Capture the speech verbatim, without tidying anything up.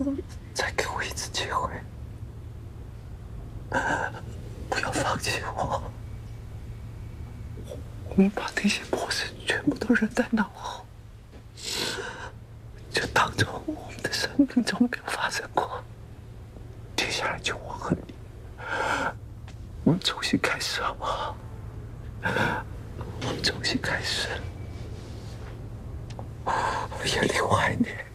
再给我一次机会，不要放弃我。我们把那些破事全部都扔在脑后，就当做我们的生命中没有发生过。接下来就我和你，我们重新开始好不好？我们重新开始。叶丽，我爱你。